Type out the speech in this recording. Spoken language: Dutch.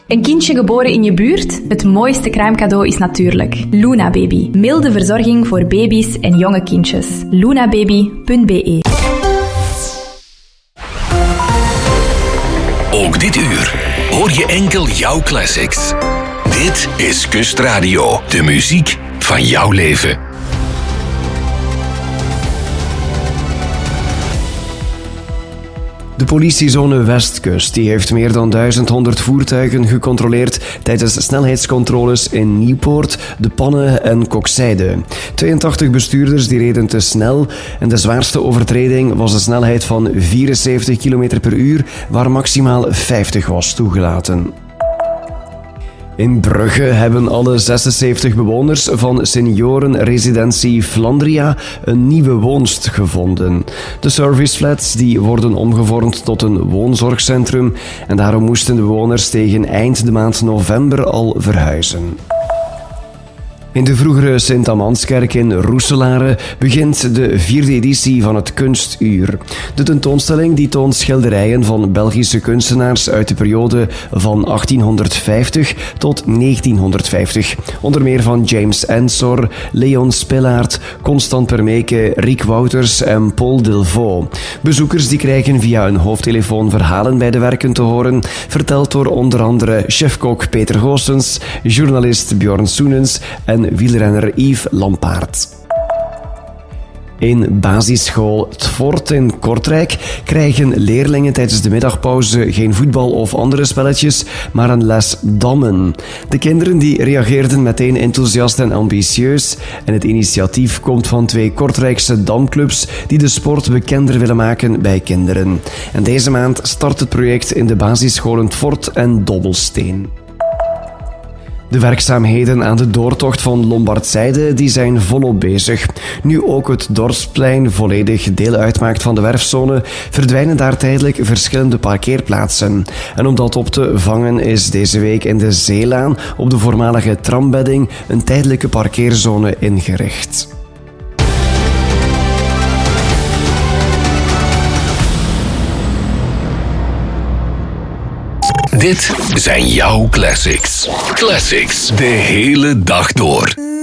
Een kindje geboren in je buurt? Het mooiste kruimcadeau is natuurlijk Luna Baby. Milde verzorging voor baby's en jonge kindjes. lunababy.be. Ook dit uur hoor je enkel jouw classics. Dit is Kustradio, de muziek van jouw leven. De politiezone Westkust die heeft meer dan 1100 voertuigen gecontroleerd tijdens snelheidscontroles in Nieuwpoort, De Panne en Kokzijde. 82 bestuurders die reden te snel en de zwaarste overtreding was een snelheid van 74 km per uur, waar maximaal 50 was toegelaten. In Brugge hebben alle 76 bewoners van seniorenresidentie Flandria een nieuwe woonst gevonden. De serviceflats die worden omgevormd tot een woonzorgcentrum en daarom moesten de bewoners tegen eind de maand november al verhuizen. In de vroegere Sint-Amanskerk in Roeselare begint de 4e editie van het Kunstuur. De tentoonstelling die toont schilderijen van Belgische kunstenaars uit de periode van 1850 tot 1950. Onder meer van James Ensor, Leon Spillaert, Constant Permeke, Riek Wouters en Paul Delvaux. Bezoekers die krijgen via een hoofdtelefoon verhalen bij de werken te horen, verteld door onder andere chefkok Peter Goossens, journalist Bjorn Soenens en wielrenner Yves Lampaert. In basisschool 't Fort in Kortrijk krijgen leerlingen tijdens de middagpauze geen voetbal of andere spelletjes, maar een les dammen. De kinderen die reageerden meteen enthousiast en ambitieus en het initiatief komt van 2 Kortrijkse damclubs die de sport bekender willen maken bij kinderen. En deze maand start het project in de basisscholen 't Fort en Dobbelsteen. De werkzaamheden aan de doortocht van Lombardzijde die zijn volop bezig. Nu ook het Dorpsplein volledig deel uitmaakt van de werfzone, verdwijnen daar tijdelijk verschillende parkeerplaatsen. En om dat op te vangen is deze week in de Zeelaan op de voormalige trambedding een tijdelijke parkeerzone ingericht. Dit zijn jouw classics. Classics de hele dag door.